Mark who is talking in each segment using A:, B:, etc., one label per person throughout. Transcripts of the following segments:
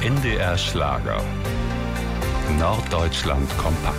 A: NDR Schlager. Norddeutschland kompakt.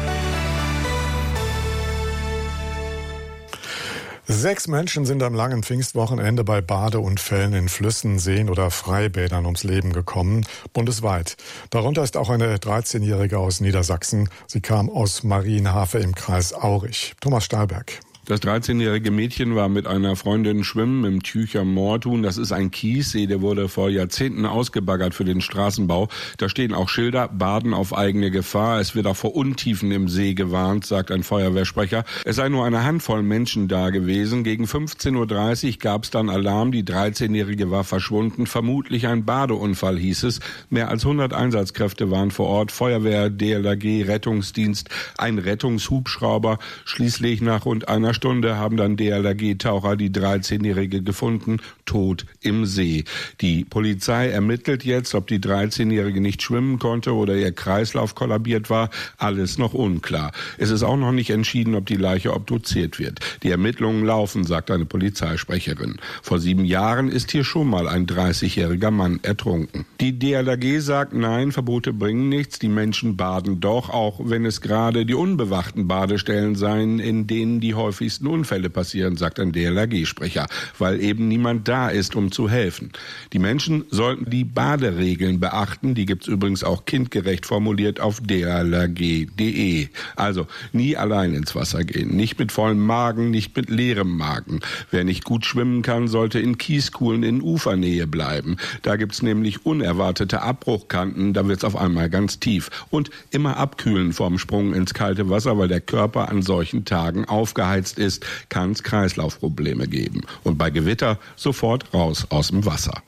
B: 6 Menschen sind am langen Pfingstwochenende bei Badeunfällen in Flüssen, Seen oder Freibädern ums Leben gekommen, bundesweit. Darunter ist auch eine 13-Jährige aus Niedersachsen. Sie kam aus Marienhafe im Kreis Aurich. Thomas Stahlberg.
C: Das 13-jährige Mädchen war mit einer Freundin schwimmen im Tücher Moortun. Das ist ein Kiessee, der wurde vor Jahrzehnten ausgebaggert für den Straßenbau. Da stehen auch Schilder, Baden auf eigene Gefahr. Es wird auch vor Untiefen im See gewarnt, sagt ein Feuerwehrsprecher. Es sei nur eine Handvoll Menschen da gewesen. Gegen 15.30 Uhr gab es dann Alarm. Die 13-jährige war verschwunden. Vermutlich ein Badeunfall, hieß es. Mehr als 100 Einsatzkräfte waren vor Ort. Feuerwehr, DLRG, Rettungsdienst, ein Rettungshubschrauber. Schließlich nach rund einer Stunde haben dann DLRG-Taucher die 13-Jährige gefunden, tot im See. Die Polizei ermittelt jetzt, ob die 13-Jährige nicht schwimmen konnte oder ihr Kreislauf kollabiert war. Alles noch unklar. Es ist auch noch nicht entschieden, ob die Leiche obduziert wird. Die Ermittlungen laufen, sagt eine Polizeisprecherin. Vor 7 Jahren ist hier schon mal ein 30-jähriger Mann ertrunken. Die DLRG sagt, nein, Verbote bringen nichts. Die Menschen baden doch, auch wenn es gerade die unbewachten Badestellen seien, in denen die häufigsten Unfälle passieren, sagt ein DLRG-Sprecher, weil eben niemand da ist, um zu helfen. Die Menschen sollten die Baderegeln beachten, die gibt's übrigens auch kindgerecht formuliert auf dlrg.de. Also nie allein ins Wasser gehen, nicht mit vollem Magen, nicht mit leerem Magen. Wer nicht gut schwimmen kann, sollte in Kieskuhlen in Ufernähe bleiben. Da gibt's nämlich unerwartete Abbruchkanten, da wird's auf einmal ganz tief. Und immer abkühlen vorm Sprung ins kalte Wasser, weil der Körper an solchen Tagen aufgeheizt ist, kann es Kreislaufprobleme geben. Und bei Gewitter sofort raus aus dem Wasser.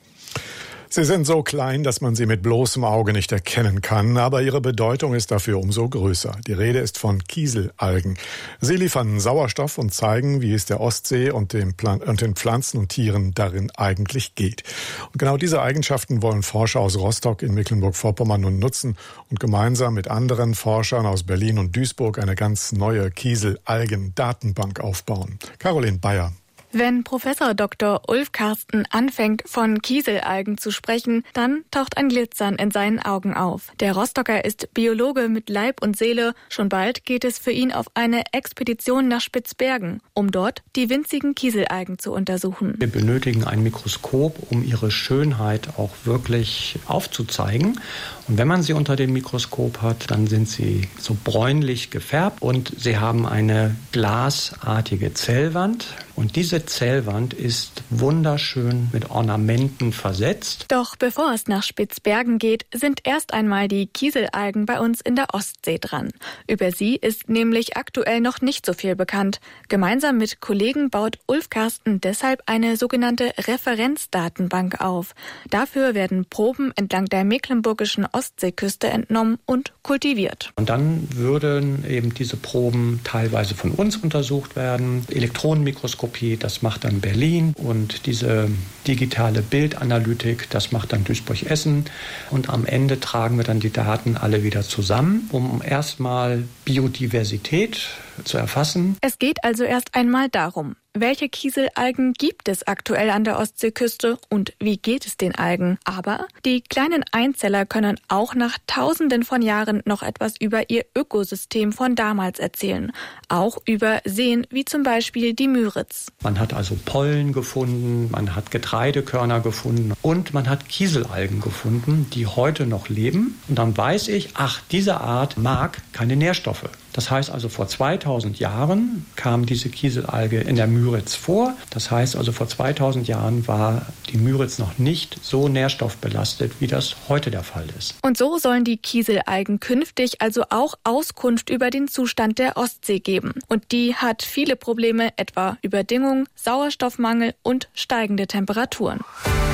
B: Sie sind so klein, dass man sie mit bloßem Auge nicht erkennen kann, aber ihre Bedeutung ist dafür umso größer. Die Rede ist von Kieselalgen. Sie liefern Sauerstoff und zeigen, wie es der Ostsee und den Pflanzen und Tieren darin eigentlich geht. Und genau diese Eigenschaften wollen Forscher aus Rostock in Mecklenburg-Vorpommern nun nutzen und gemeinsam mit anderen Forschern aus Berlin und Duisburg eine ganz neue Kieselalgen-Datenbank aufbauen. Caroline Bayer.
D: Wenn Professor Dr. Ulf Karsten anfängt, von Kieselalgen zu sprechen, dann taucht ein Glitzern in seinen Augen auf. Der Rostocker ist Biologe mit Leib und Seele. Schon bald geht es für ihn auf eine Expedition nach Spitzbergen, um dort die winzigen Kieselalgen zu untersuchen.
E: Wir benötigen ein Mikroskop, um ihre Schönheit auch wirklich aufzuzeigen. Und wenn man sie unter dem Mikroskop hat, dann sind sie so bräunlich gefärbt und sie haben eine glasartige Zellwand. Und diese Zellwand ist wunderschön mit Ornamenten versetzt.
D: Doch bevor es nach Spitzbergen geht, sind erst einmal die Kieselalgen bei uns in der Ostsee dran. Über sie ist nämlich aktuell noch nicht so viel bekannt. Gemeinsam mit Kollegen baut Ulf Karsten deshalb eine sogenannte Referenzdatenbank auf. Dafür werden Proben entlang der mecklenburgischen Ostseeküste entnommen und kultiviert.
E: Und dann würden eben diese Proben teilweise von uns untersucht werden. Elektronenmikroskopie, das macht dann Berlin, und diese digitale Bildanalytik, das macht dann Duisburg-Essen. Und am Ende tragen wir dann die Daten alle wieder zusammen, um erstmal Biodiversität zu erfassen.
D: Es geht also erst einmal darum, welche Kieselalgen gibt es aktuell an der Ostseeküste und wie geht es den Algen? Aber die kleinen Einzeller können auch nach Tausenden von Jahren noch etwas über ihr Ökosystem von damals erzählen. Auch über Seen wie zum Beispiel die Müritz.
E: Man hat also Pollen gefunden, man hat Getreidekörner gefunden und man hat Kieselalgen gefunden, die heute noch leben. Und dann weiß ich, ach, diese Art mag keine Nährstoffe. Das heißt also, vor 2000 Jahren kam diese Kieselalge in der Müritz vor. Das heißt also, vor 2000 Jahren war die Müritz noch nicht so nährstoffbelastet, wie das heute der Fall ist.
D: Und so sollen die Kieselalgen künftig also auch Auskunft über den Zustand der Ostsee geben. Und die hat viele Probleme, etwa Überdüngung, Sauerstoffmangel und steigende Temperaturen.